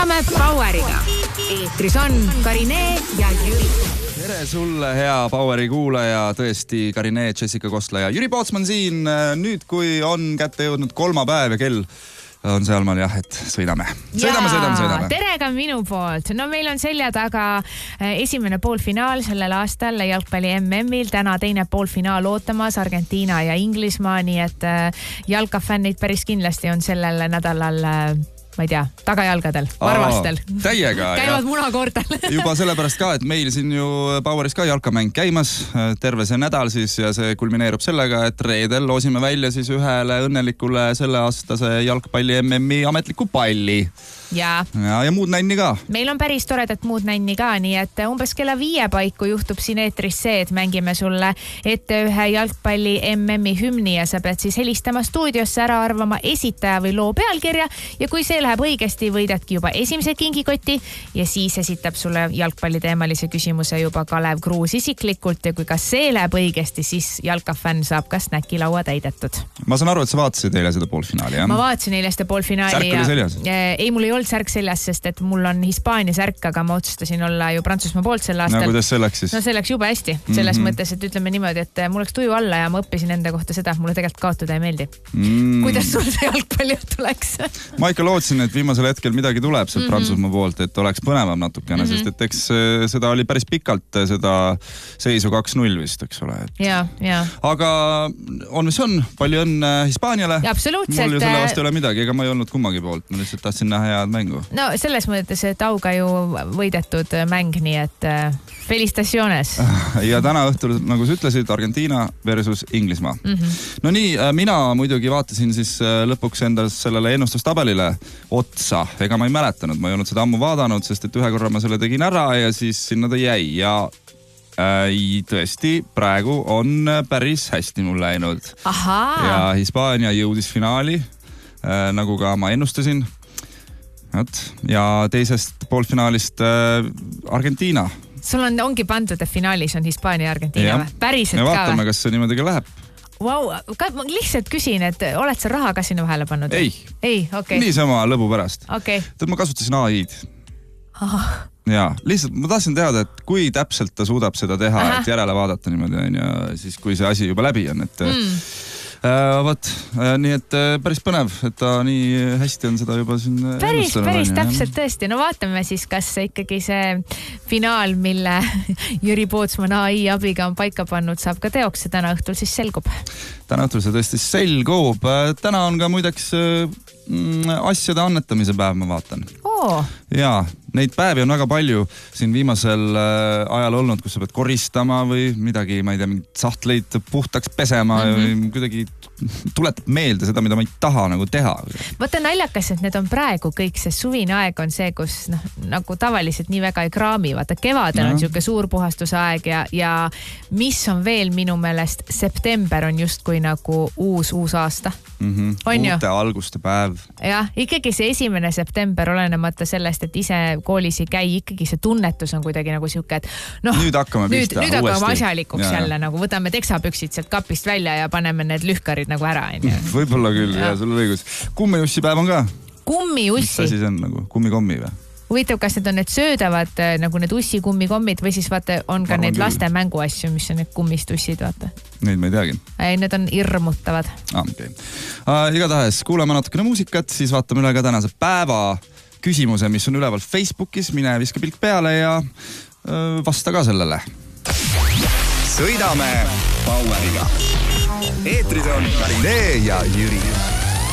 Sõidame Poweriga. Eetris on Karine ja Jüri. Tere sulle, hea Poweri kuulaja, tõesti Karine, Jessica Kostla ja Jüri Pootsman siin. Nüüd, kui on kätte jõudnud kolmapäev ja kell on sealmaal jah, et sõidame. Sõidame. Tere ka minu poolt. No meil on selja taga esimene poolfinaal sellel aastal jalgpalli MM-il. Täna teine poolfinaal ootamas Argentiina ja Inglismaa, nii et jalkafännid päris kindlasti on sellel nädalal ma ei tea, tagajalgadel, varvastel. Täiega. Käivad munakoortel. Juba sellepärast ka, et meil siin ju Poweris ka jalkamäng käimas terve see nädal siis ja see kulmineerub sellega, et reedel loosime välja siis ühele õnnelikule selle aastase jalgpalli MM-i ametliku palli. Ja muud nänni ka. Meil on päris toredat muud nänni ka, nii et umbes kella 5 paiku juhtub siin eetris see, et mängime sulle ette ühe jalgpalli MM-i hümni ja sa pead siis helistama stuudiosse ära arvama esitaja või loo pealkirja ja kui see läheb õigesti, võidadki juba esimese kingikoti ja siis esitab sulle jalgpalliteemalise küsimuse juba Kalev Kruus isiklikult ja kui ka see läheb õigesti, siis jalkafänn saab ka snäkilaua täidetud. Ma saan aru, et sa vaatasid eile seda poolfinaali, jah? Ma vaatasin eile seda poolfinaali. Särk oli seljas? Ei, mul ei olnud särk seljas, sest et mul on Hispaania särk, aga ma otsustasin olla ju Prantsusmaa poolt sel aastal. No kuidas see läks siis? No see läks juba hästi. Selles mõttes, et ütleme niimoodi, et mul läks tuju alla ja ma õppisin enda kohta seda, mulle tegelikult kaotada ei meeldi. Kuidas sul see jalgpalliõhtu läks? Ma ikka lootsin, et viimasel hetkel midagi tuleb sealt Prantsusmaa poolt, et oleks põnevam natukene, sest et eks seda oli päris pikalt seda seisu 2-0 vist, eks ole. Ja. Aga on mis on, palju õnne Hispaaniale. Ja absoluutselt. Mul ju selle vastu ei ole midagi, ega ma ei olnud kummagi poolt. Ma lihtsalt tahtsin näha head mängu. No selles mõttes, et auga ju võidetud mäng, nii et felicitaciones. Ja täna õhtul, nagu sa ütlesid, Argentiina versus Inglismaa. No nii, mina muidugi vaatasin siis lõpuks endas sellele ennustustabelile otsa. Ega ma ei mäletanud, ma ei olnud seda ammu vaadanud, sest et ühe korra ma selle tegin ära ja siis sinna ta jäi ja tõesti, praegu on päris hästi mul läinud. Ja Hispaania jõudis finaali, nagu ka ma ennustasin. Ja teisest poolfinaalist Argentiina. Sul ongi pandud, et finaalis on Hispaania ja Argentiina või? Päriselt ka? Me vaatame, kas see niimoodi ka läheb. Wow, ma lihtsalt küsin, et oled sa raha ka sinna vahele pannud? Ei, okay. Niisama lõbu pärast. Okay. Ma kasutasin AI-d. Ja, lihtsalt ma tahtsin teada, et kui täpselt ta suudab seda teha, et järele vaadata niimoodi, ja siis kui see asi juba läbi on, et nii et päris põnev, et ta nii hästi on seda juba siin päris täpselt tõesti. No vaatame siis, kas ikkagi see finaal, mille Jüri Pootsman AI abiga on paika pannud, saab ka teoks ja täna õhtul siis selgub. Täna õhtul see tõesti selgub. Täna on ka muideks asjade annetamise päev, ma vaatan. Ja, neid päevi on väga palju siin viimasel ajal olnud, kus sa pead koristama või midagi, ma ei tea, mingid sahtleid puhtaks pesema või kuidagi tuletab meelde seda, mida ma ei taha nagu teha. Vaata naljakas, et need on praegu kõik, see suvine aeg on see, kus nagu tavaliselt nii väga ei kraami. Vaata kevadel on siuke suur puhastuse aeg ja mis on veel minu meelest, september on just kui nagu uus aasta. Uute alguste päev. Jah, ikkagi see 1. september olenemata sellest, et ise koolis ei käi, ikkagi see tunnetus on kuidagi nagu siuke, et nüüd hakkame pista. Nüüd hakkame asjalikuks jälle, nagu võtame teksapüksid sealt kapist välja ja paneme need lühkarid nagu ära. Võib-olla küll, ja sul on õigus. Kummiussi päev on ka? Kummiussi? Mis asi see on nagu? Kummikommi või? Huvitav, kas need on need söödavad nagu need ussi kummikommid või siis vaata on ka need laste mänguasju, mis on need kummistussid, vaata. Neid ma ei teagi. Ei, need on irmutavad. Igatahes kuulame natukene muusikat, siis vaatame üle ka tänase päeva küsimuse, mis on üleval Facebookis. Mine viska pilk peale ja vasta ka sellele. Sõidame Poweriga. Eetris on Karine ja Jüri.